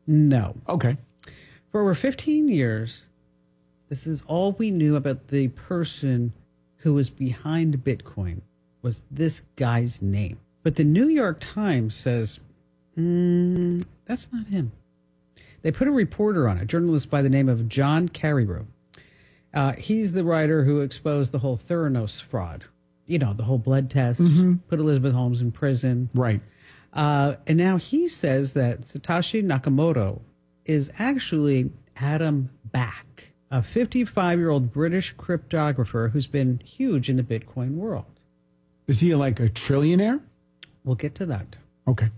No. Okay. For over 15 years, this is all we knew about the person who was behind Bitcoin was this guy's name. But the New York Times says, that's not him. They put a reporter on, a journalist by the name of John Carreyrou. He's the writer who exposed the whole Theranos fraud. You know, the whole blood test, put Elizabeth Holmes in prison. Right. And now he says that Satoshi Nakamoto is actually Adam Back, a 55-year-old British cryptographer who's been huge in the Bitcoin world. Is he like a trillionaire? We'll get to that. Okay.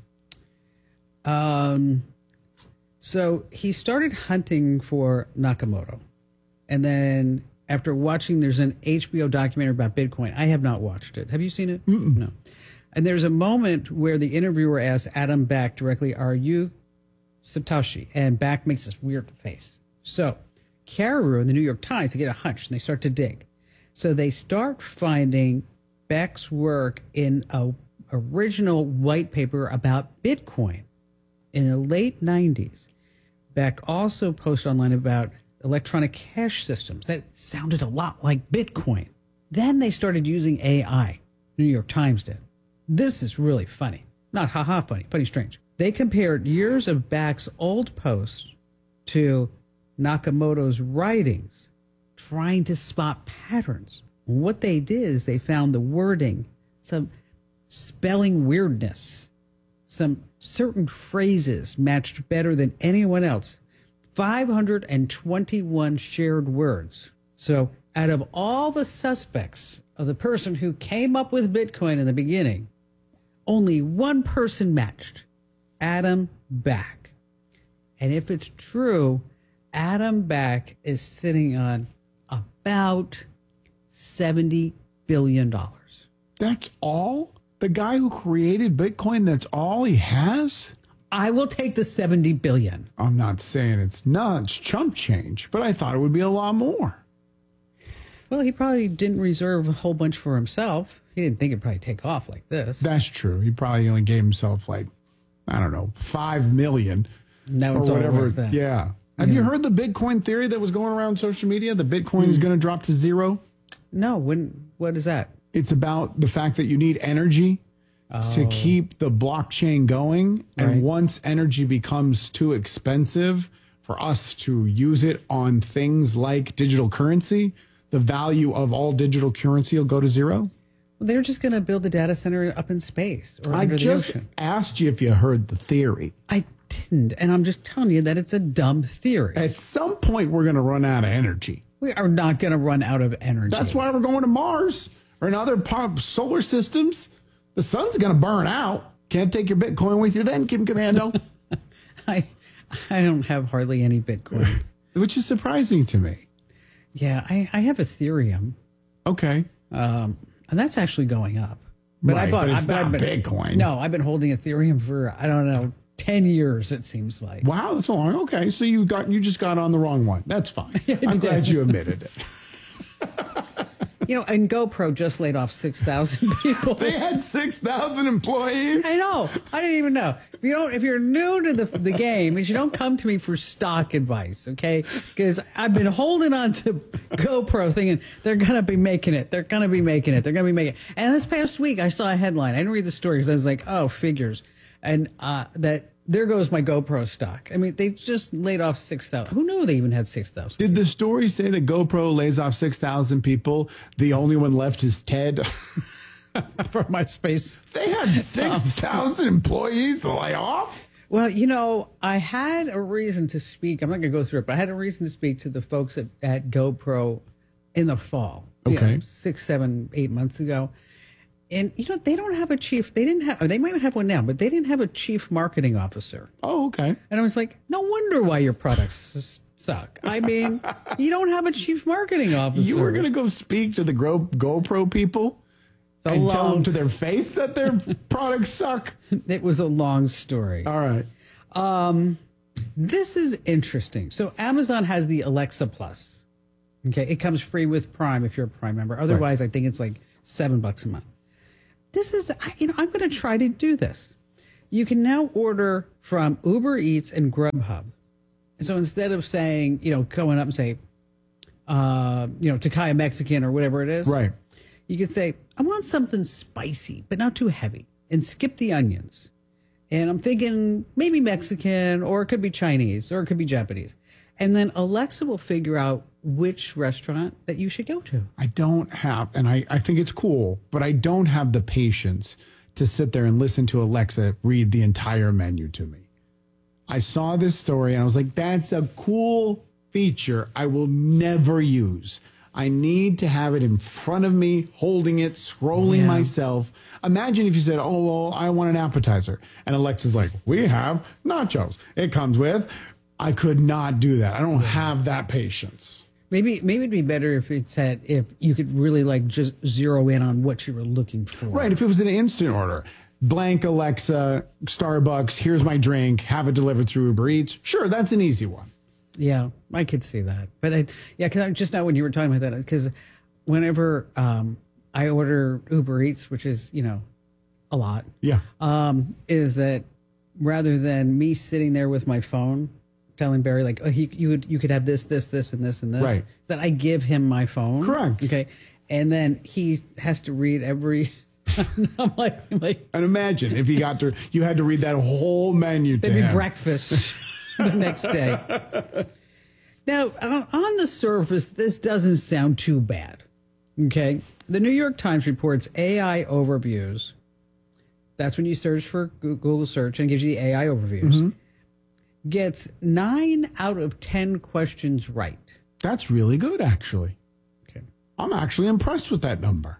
So he started hunting for Nakamoto. And then after watching, there's an HBO documentary about Bitcoin. I have not watched it. Have you seen it? No. And there's a moment where the interviewer asks Adam Back directly, "Are you Satoshi?" And Back makes this weird face. So Carreyrou and the New York Times, they get a hunch and they start to dig. So they start finding Back's work in a original white paper about Bitcoin in the late 90s. Beck also posted online about electronic cash systems that sounded a lot like Bitcoin. Then they started using AI. New York Times did. This is really funny. Not haha funny, funny strange. They compared years of Back's old posts to Nakamoto's writings, trying to spot patterns. What they did is they found the wording, some spelling weirdness, some certain phrases matched better than anyone else. 521 shared words. So out of all the suspects of the person who came up with Bitcoin in the beginning, only one person matched, Adam Back. And if it's true, Adam Back is sitting on about $70 billion. That's all? The guy who created Bitcoin, that's all he has? I will take the 70 billion. I'm not saying it's nuts, chump change, but I thought it would be a lot more. Well, he probably didn't reserve a whole bunch for himself. He didn't think it'd probably take off like this. That's true. He probably only gave himself like, I don't know, 5 million. Now it's or whatever. All that. Yeah. Have you heard the Bitcoin theory that was going around social media? The Bitcoin is going to drop to zero? No. What is that? It's about the fact that you need energy to keep the blockchain going. And once energy becomes too expensive for us to use it on things like digital currency, the value of all digital currency will go to zero. Well, they're just going to build the data center up in space or I under the just ocean. asked you if you heard the theory. I didn't, and I'm just telling you that it's a dumb theory. At some point, we're going to run out of energy. We are not going to run out of energy. That's why we're going to Mars or in other solar systems. The sun's going to burn out. Can't take your Bitcoin with you then, Kim Commando. I don't have hardly any Bitcoin. Which is surprising to me. Yeah, I have Ethereum. Okay. And that's actually going up. But Right, I bought but it's not I've been, Bitcoin. No, I've been holding Ethereum for, I don't know, 10 years, it seems like. Wow, that's long. Okay, so you just got on the wrong one. That's fine. I'm glad you admitted it. You know, and GoPro just laid off 6,000 people. They had 6,000 employees. I know. I didn't even know. If you're new to the game, you don't come to me for stock advice, okay? Because I've been holding on to GoPro thinking they're going to be making it. They're going to be making it. They're going to be making it. And this past week, I saw a headline. I didn't read the story because I was like, oh, figures. And that there goes my GoPro stock. I mean, they just laid off 6,000. Who knew they even had 6,000? Did the story say that GoPro lays off 6,000 people? The only one left is Ted. For my space. They had 6,000 employees to lay off? Well, you know, I had a reason to speak. I'm not going to go through it, but I had a reason to speak to the folks at GoPro in the fall. Okay. 6, 7, 8 months ago. And, you know, they don't have a chief. They didn't have, or they might have one now, but they didn't have a chief marketing officer. Oh, okay. And I was like, no wonder why your products suck. I mean, you don't have a chief marketing officer. You were going to go speak to the GoPro people and tell them to their face that their products suck? It was a long story. All right. This is interesting. So Amazon has the Alexa Plus. Okay. It comes free with Prime if you're a Prime member. Otherwise, I think it's like $7 a month. This is, you know, I'm going to try to do this You can now order from Uber Eats and Grubhub. So instead of saying, going up and say, Takaya Mexican or whatever it is. Right. You could say, I want something spicy, but not too heavy, and skip the onions. And I'm thinking maybe Mexican, or it could be Chinese, or it could be Japanese. And then Alexa will figure out which restaurant that you should go to. I don't have, and I think it's cool, but I don't have the patience to sit there and listen to Alexa read the entire menu to me. I saw this story and I was like, that's a cool feature I will never use. I need to have it in front of me, holding it, scrolling myself. Imagine if you said, oh, well, I want an appetizer. And Alexa's like, we have nachos. It comes with. I could not do that. I don't have that patience. Maybe it'd be better if it said, if you could really like just zero in on what you were looking for. Right. If it was an instant order, blank Alexa, Starbucks, here's my drink, have it delivered through Uber Eats. Sure, that's an easy one. Yeah, I could see that. But because just now when you were talking about that, because whenever I order Uber Eats, which is, a lot. Yeah. Is that rather than me sitting there with my phone telling Barry like, oh, you could have this, this, this, and this, and this. Right. That I give him my phone. Correct. Okay. And then he has to read every. I'm like. And imagine if you had to read that whole menu to maybe him. Breakfast the next day. Now, on the surface, this doesn't sound too bad. Okay. The New York Times reports AI overviews. That's when you search for Google search and it gives you the AI overviews. Mm-hmm. Gets 9 out of 10 questions right. That's really good, actually. Okay. I'm actually impressed with that number.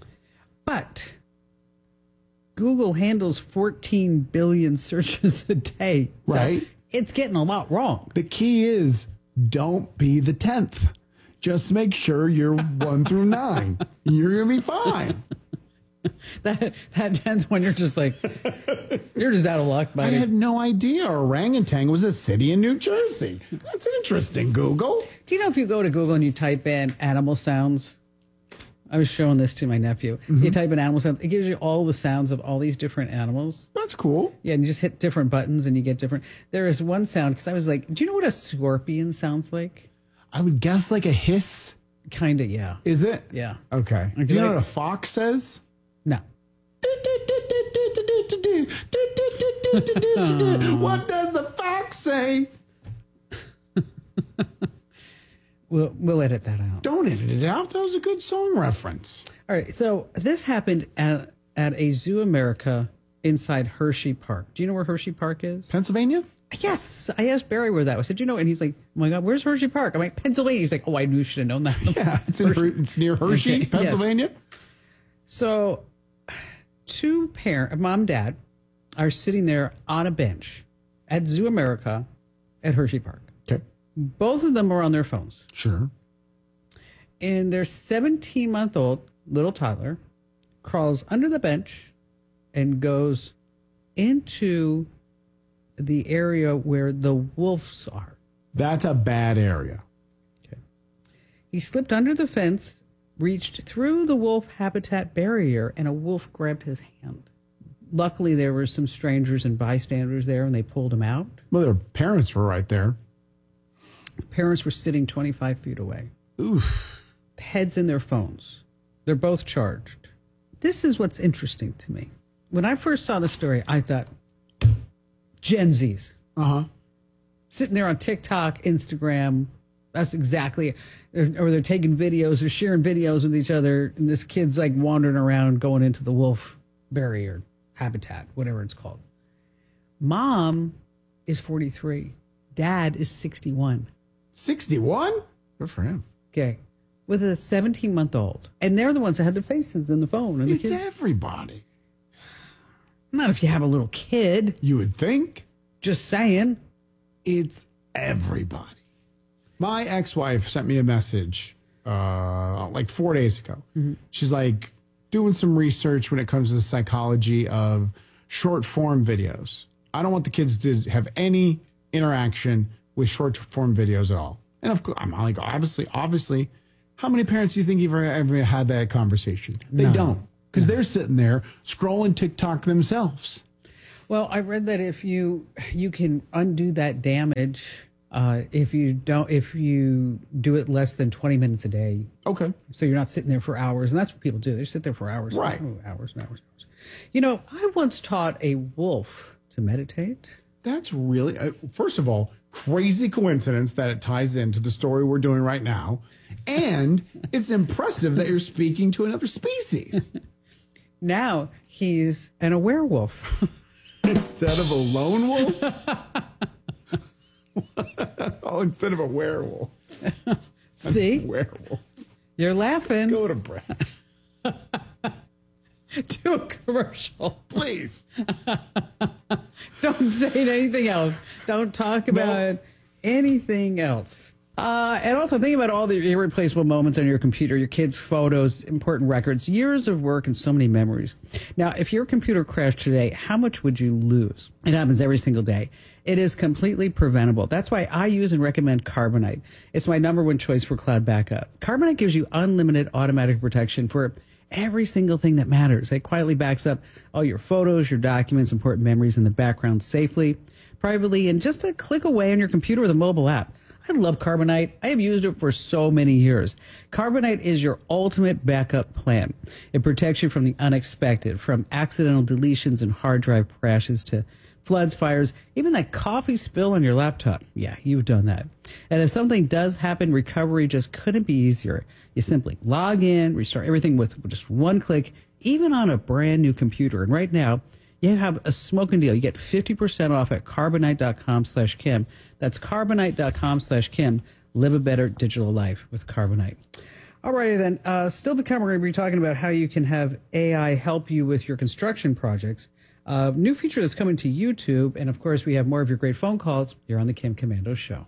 But Google handles 14 billion searches a day. Right. So it's getting a lot wrong. The key is don't be the 10th. Just make sure you're 1 through 9. You're going to be fine. That 10th one, you're just like, you're just out of luck, buddy. I had no idea orangutan was a city in New Jersey. That's interesting, Google. Do you know if you go to Google and you type in animal sounds? I was showing this to my nephew. Mm-hmm. You type in animal sounds, it gives you all the sounds of all these different animals. That's cool. Yeah, and you just hit different buttons and you get different. There is one sound, because I was like, do you know what a scorpion sounds like? I would guess like a hiss. Kind of, yeah. Is it? Yeah. Okay. Do you know what a fox says? No. What does the fox say? We'll edit that out. Don't edit it out. That was a good song reference. All right. So this happened at a Zoo America inside Hershey Park. Do you know where Hershey Park is? Pennsylvania? Yes. I asked Barry where that was. I said, you know? And he's like, oh my God, where's Hershey Park? I'm like, Pennsylvania. He's like, oh, I knew you should have known that. Yeah, it's near Hershey, Okay, Pennsylvania. Yes. So two mom and dad, are sitting there on a bench at Zoo America at Hershey Park. Okay. Both of them are on their phones. Sure. And their 17-month-old little toddler crawls under the bench and goes into the area where the wolves are. That's a bad area. Okay. He slipped under the fence, reached through the wolf habitat barrier, and a wolf grabbed his hand. Luckily, there were some strangers and bystanders there, and they pulled him out. Well, their parents were right there. Parents were sitting 25 feet away. Oof. Heads in their phones. They're both charged. This is what's interesting to me. When I first saw the story, I thought, Gen Zs. Uh-huh. Sitting there on TikTok, Instagram. That's exactly, or they're taking videos, they're sharing videos with each other, and this kid's like wandering around going into the wolf barrier habitat, whatever it's called. Mom is 43. Dad is 61. 61? Good for him. Okay. With a 17-month-old. And they're the ones that had their faces in the phone. And It's everybody. Not if you have a little kid. You would think. Just saying. It's everybody. My ex-wife sent me a message like 4 days ago. Mm-hmm. She's like doing some research when it comes to the psychology of short-form videos. I don't want the kids to have any interaction with short-form videos at all. And of course, I'm like, obviously, how many parents do you think you've ever had that conversation? They don't, because they're sitting there scrolling TikTok themselves. Well, I read that if you can undo that damage if you do it less than 20 minutes a day. Okay. So you're not sitting there for hours, and that's what people do. They sit there for hours, right? Hours and hours. You know, I once taught a wolf to meditate. That's really, first of all, crazy coincidence that it ties into the story we're doing right now, and it's impressive that you're speaking to another species. Now he's a werewolf. Instead of a lone wolf? Oh, instead of a werewolf. See? Werewolf. You're laughing. Go to Brad. Do a commercial. Please. Don't say anything else. Don't talk about anything else. And also think about all the irreplaceable moments on your computer, your kids' photos, important records, years of work, and so many memories. Now, if your computer crashed today, how much would you lose? It happens every single day. It is completely preventable. That's why I use and recommend Carbonite. It's my #1 choice for cloud backup. Carbonite gives you unlimited automatic protection for every single thing that matters. It quietly backs up all your photos, your documents, important memories in the background safely, privately, and just a click away on your computer with a mobile app. I love Carbonite. I have used it for so many years. Carbonite is your ultimate backup plan. It protects you from the unexpected, from accidental deletions and hard drive crashes to floods, fires, even that coffee spill on your laptop. Yeah, you've done that. And if something does happen, recovery just couldn't be easier. You simply log in, restart everything with just one click, even on a brand new computer. And right now, you have a smoking deal. You get 50% off at Carbonite.com/Kim. That's Carbonite.com/Kim. Live a better digital life with Carbonite. All righty then. Still to come, we're going to be talking about how you can have AI help you with your construction projects. New feature that's coming to YouTube. And of course, we have more of your great phone calls here on the Kim Komando Show.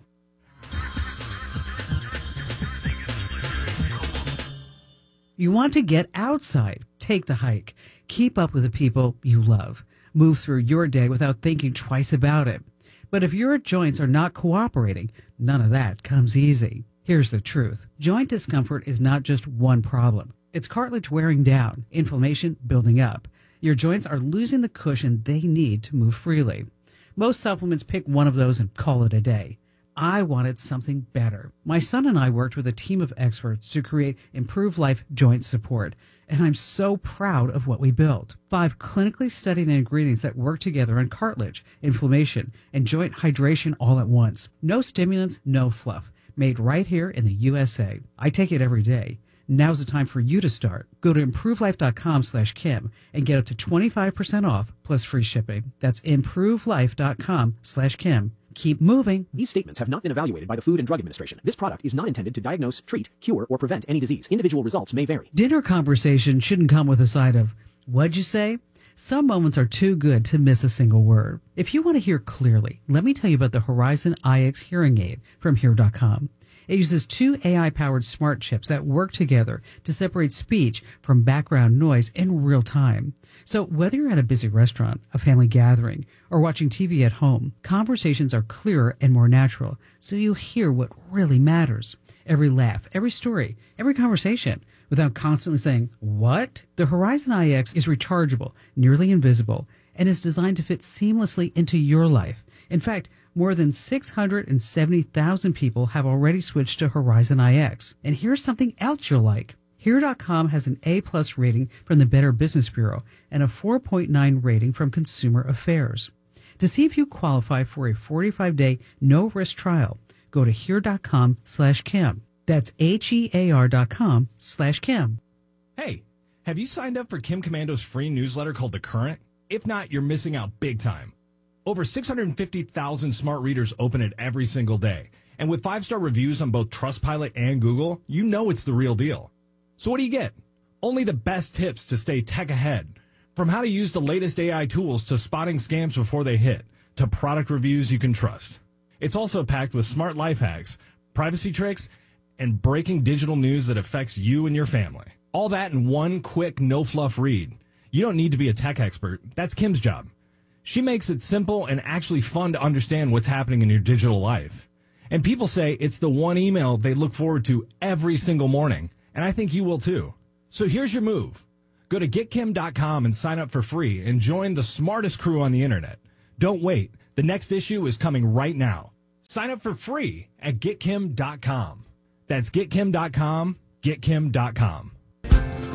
You want to get outside. Take the hike. Keep up with the people you love. Move through your day without thinking twice about it. But if your joints are not cooperating, none of that comes easy. Here's the truth. Joint discomfort is not just one problem. It's cartilage wearing down, inflammation building up. Your joints are losing the cushion they need to move freely. Most supplements pick one of those and call it a day. I wanted something better. My son and I worked with a team of experts to create Improve Life Joint Support, and I'm so proud of what we built. 5 clinically studied ingredients that work together on cartilage, inflammation, and joint hydration all at once. No stimulants, no fluff. Made right here in the USA. I take it every day. Now's the time for you to start. Go to improvelife.com/Kim and get up to 25% off plus free shipping. That's improvelife.com/Kim. Keep moving. These statements have not been evaluated by the Food and Drug Administration. This product is not intended to diagnose, treat, cure, or prevent any disease. Individual results may vary. Dinner conversation shouldn't come with a side of, "What'd you say?" Some moments are too good to miss a single word. If you want to hear clearly, let me tell you about the Horizon IX hearing aid from Hear.com. It uses 2 AI-powered smart chips that work together to separate speech from background noise in real time. So whether you're at a busy restaurant, a family gathering, or watching TV at home, conversations are clearer and more natural, so you hear what really matters. Every laugh, every story, every conversation, without constantly saying, "What?" The Horizon IX is rechargeable, nearly invisible, and is designed to fit seamlessly into your life. In fact, more than 670,000 people have already switched to Horizon IX. And here's something else you'll like. Here.com has an A+ rating from the Better Business Bureau and a 4.9 rating from Consumer Affairs. To see if you qualify for a 45-day no-risk trial, go to Here.com/Kim. That's HEAR.com/Kim. Hey, have you signed up for Kim Komando's free newsletter called The Current? If not, you're missing out big time. Over 650,000 smart readers open it every single day. And with 5-star reviews on both Trustpilot and Google, you know it's the real deal. So what do you get? Only the best tips to stay tech ahead. From how to use the latest AI tools to spotting scams before they hit, to product reviews you can trust. It's also packed with smart life hacks, privacy tricks, and breaking digital news that affects you and your family. All that in one quick, no-fluff read. You don't need to be a tech expert. That's Kim's job. She makes it simple and actually fun to understand what's happening in your digital life. And people say it's the one email they look forward to every single morning. And I think you will too. So here's your move. Go to getkim.com and sign up for free and join the smartest crew on the internet. Don't wait. The next issue is coming right now. Sign up for free at getkim.com. That's getkim.com, getkim.com.